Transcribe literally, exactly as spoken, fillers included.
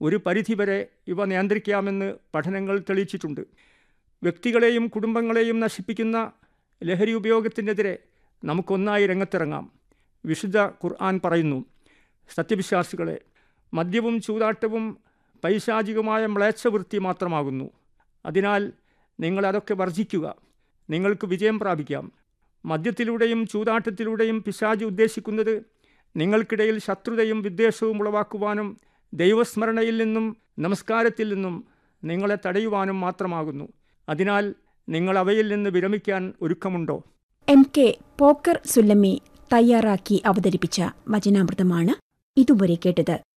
ഒരു പരിധിവരെ ഇവ നിയന്ത്രിക്കാമെന്ന് പഠനങ്ങൾ തെളിയിച്ചിട്ടുണ്ട്. വ്യക്തികളെയും കുടുംബങ്ങളെയും നശിപ്പിക്കുന്ന ലഹരി ഉപയോഗത്തിനെതിരെ നമുക്കൊന്നായി രംഗത്തിറങ്ങാം. വിശുദ്ധ ഖുർആൻ പറയുന്നു, സത്യവിശ്വാസികളെ, മദ്യവും ചൂതാട്ടവും പൈശാചികമായ മ്ലേച്ഛവൃത്തി മാത്രമാകുന്നു. അതിനാൽ നിങ്ങളതൊക്കെ വർജിക്കുക, നിങ്ങൾക്ക് വിജയം പ്രാപിക്കാം. മദ്യത്തിലൂടെയും ചൂതാട്ടത്തിലൂടെയും പിശാച് ഉദ്ദേശിക്കുന്നത് നിങ്ങൾക്കിടയിൽ ശത്രുതയും വിദ്വേഷവും ഉളവാക്കുവാനും ദൈവസ്മരണയിൽ നിന്നും നമസ്കാരത്തിൽ നിന്നും നിങ്ങളെ തടയുവാനും മാത്രമാകുന്നു. അതിനാൽ നിങ്ങൾ അവയിൽ നിന്ന് വിരമിക്കാൻ ഒരുക്കമുണ്ടോ? എം കെ പോക്കർ സുല്ലമി തയ്യാറാക്കി അവതരിപ്പിച്ച വചനാമൃതമാണ് ഇതുവരെ കേട്ടത്.